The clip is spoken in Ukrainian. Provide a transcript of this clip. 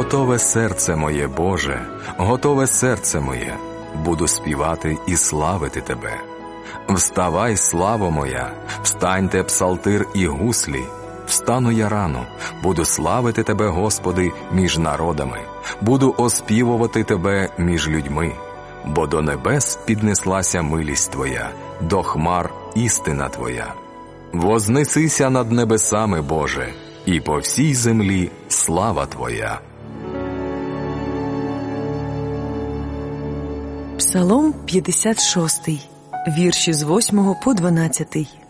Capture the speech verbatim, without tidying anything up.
Готове серце моє, Боже, готове серце моє, буду співати і славити Тебе. Вставай, славо моя, встаньте псалтир і гуслі. Встану я рано, буду славити Тебе, Господи, між народами, буду оспівувати Тебе між людьми. Бо до небес піднеслася милість Твоя, до хмар істина Твоя. Вознесися над небесами, Боже, і по всій землі слава Твоя. Псалом п'ятдесят шостий, вірші з восьмого по дванадцятий.